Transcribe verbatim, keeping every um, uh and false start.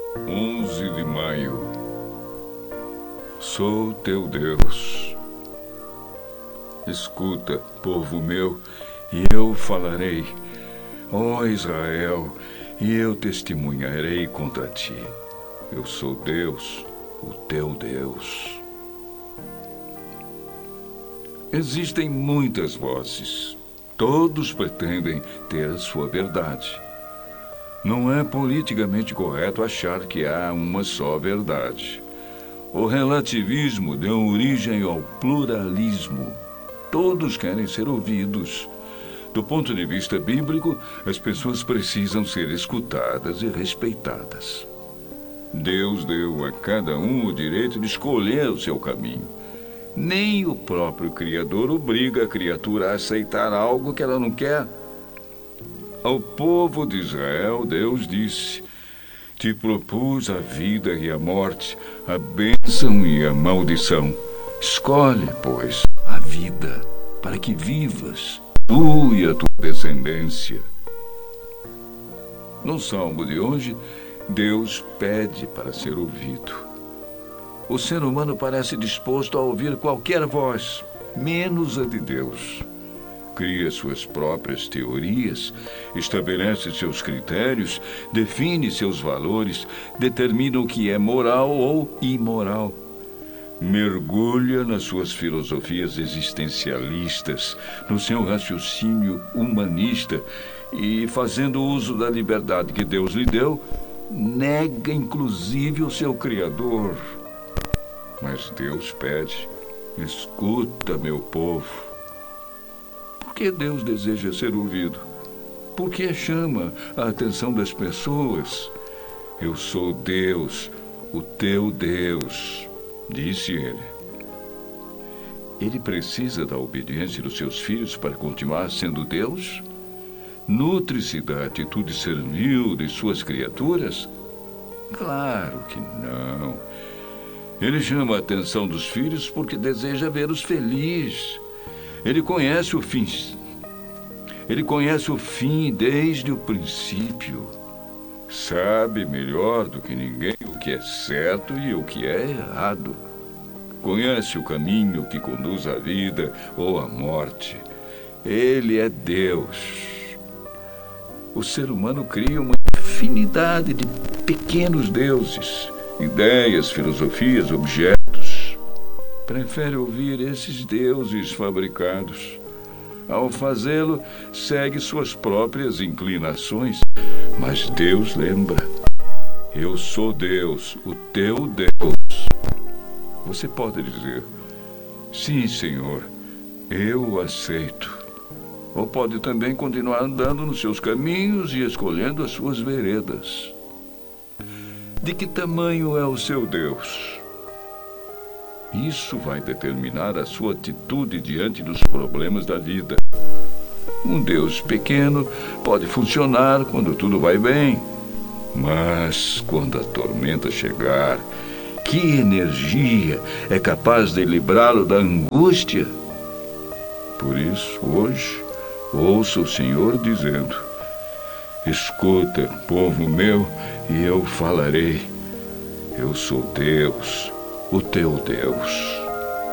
onze de maio. Sou teu Deus. Escuta, povo meu, e eu falarei, ó Israel, e eu testemunharei contra ti. Eu sou Deus, o teu Deus. Existem muitas vozes. Todos pretendem ter a sua verdade. Não é politicamente correto achar que há uma só verdade. O relativismo deu origem ao pluralismo. Todos querem ser ouvidos. Do ponto de vista bíblico, as pessoas precisam ser escutadas e respeitadas. Deus deu a cada um o direito de escolher o seu caminho. Nem o próprio Criador obriga a criatura a aceitar algo que ela não quer. Ao povo de Israel, Deus disse: te propus a vida e a morte, a bênção e a maldição. Escolhe, pois, a vida, para que vivas, tu e a tua descendência. No salmo de hoje, Deus pede para ser ouvido. O ser humano parece disposto a ouvir qualquer voz, menos a de Deus. Cria suas próprias teorias, estabelece seus critérios, define seus valores, determina o que é moral ou imoral. Mergulha nas suas filosofias existencialistas, no seu raciocínio humanista e, fazendo uso da liberdade que Deus lhe deu, nega inclusive o seu Criador. Mas Deus pede: escuta, meu povo. Por que Deus deseja ser ouvido? Por que chama a atenção das pessoas? Eu sou Deus, o teu Deus, disse ele. Ele precisa da obediência dos seus filhos para continuar sendo Deus? Nutre-se da atitude servil de suas criaturas? Claro que não. Ele chama a atenção dos filhos porque deseja vê-los felizes. Ele conhece o fim. Ele conhece o fim desde o princípio. Sabe melhor do que ninguém o que é certo e o que é errado. Conhece o caminho que conduz à vida ou à morte. Ele é Deus. O ser humano cria uma infinidade de pequenos deuses, ideias, filosofias, objetos. Prefere ouvir esses deuses fabricados. Ao fazê-lo, segue suas próprias inclinações. Mas Deus lembra: eu sou Deus, o teu Deus. Você pode dizer: sim, Senhor, eu o aceito. Ou pode também continuar andando nos seus caminhos e escolhendo as suas veredas. De que tamanho é o seu Deus? Isso vai determinar a sua atitude diante dos problemas da vida. Um Deus pequeno pode funcionar quando tudo vai bem, mas quando a tormenta chegar, que energia é capaz de livrá-lo da angústia? Por isso, hoje, ouça o Senhor dizendo: escuta, povo meu, e eu falarei. Eu sou Deus, o teu Deus.